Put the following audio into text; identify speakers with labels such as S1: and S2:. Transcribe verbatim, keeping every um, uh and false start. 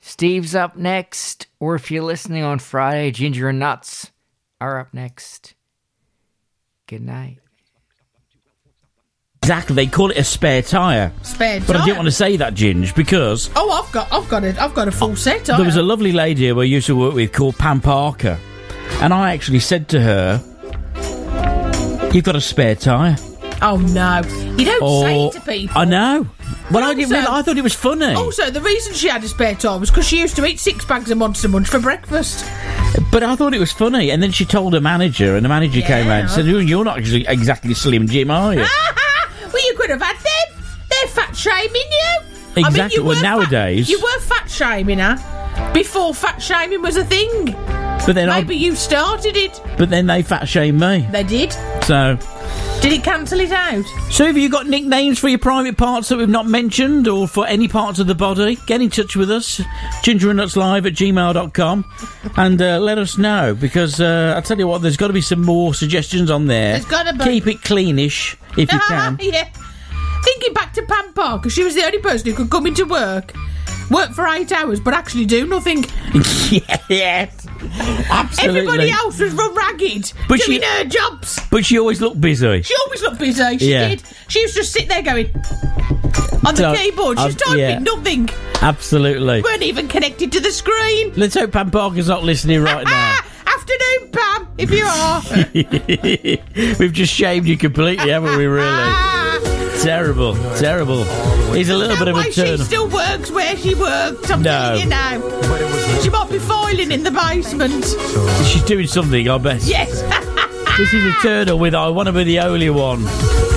S1: Steve's up next, or if you're listening on Friday, Ginger and Nuts are up next. Good night.
S2: Exactly, they call it a spare tyre.
S3: Spare tyre.
S2: But I didn't want to say that, Ginge, because
S3: Oh, I've got, I've got it. I've got a full set.
S2: there was a lovely lady who I used to work with called Pam Parker, and I actually said to her, "You've got a spare tyre."
S3: Oh no, you don't
S2: Or,
S3: say it to people.
S2: I know. Well, I didn't.
S3: Also-
S2: Realise, I thought it was funny.
S3: Also, the reason she had a spare tyre was because she used to eat six bags of Monster Munch for breakfast.
S2: But I thought it was funny, and then she told her manager, and the manager
S3: Yeah.
S2: came around and said, "Oh, you're not actually exactly Slim Jim, are you?"
S3: Well, you could have had them. They're fat shaming you. I mean,
S2: Exactly.
S3: you
S2: Well,
S3: were
S2: nowadays-
S3: fat, you were fat shaming her before fat shaming was a thing.
S2: But then,
S3: Maybe
S2: I,
S3: you started it.
S2: but then they fat shame me.
S3: They did.
S2: So,
S3: Did it cancel it out?
S2: so have you got nicknames for your private parts that we've not mentioned, or for any parts of the body? Get in touch with us, gingerandnutslive at gmail dot com, and uh, let us know, because uh, I tell you what, there's got to be some more suggestions on there.
S3: There's gotta be.
S2: Keep it cleanish if you can.
S3: Yeah. Thinking back to Pam Parker, she was the only person who could come into work, work for eight hours, but actually do nothing.
S2: Yes, absolutely.
S3: Everybody else was run ragged,
S2: But
S3: doing
S2: she-
S3: her jobs.
S2: But she always looked busy.
S3: She always looked busy. She
S2: Yeah.
S3: did. She used to just sit there going on the
S2: So,
S3: keyboard. She was
S2: I've-
S3: typing
S2: yeah.
S3: nothing.
S2: Absolutely.
S3: Weren't even connected to the screen.
S2: Let's hope Pam Parker's not listening right now.
S3: Ah, afternoon, Pam, if you are.
S2: We've just shamed you completely, haven't we, really?
S3: Ah,
S2: Terrible, terrible. He's a little
S3: no
S2: bit of
S3: way
S2: a
S3: she
S2: turn.
S3: still works where she worked. I'm
S2: No.
S3: telling you now. She might be filing in the basement.
S2: She's doing something, I bet.
S3: Yes.
S2: This is a turtle with I Want to Be the Only One.